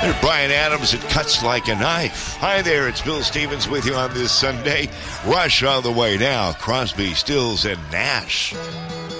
There's Bryan Adams. It cuts like a knife. Hi there, it's Bill Stevens with you on this Sunday. Rush on the way now. Crosby, Stills, and Nash.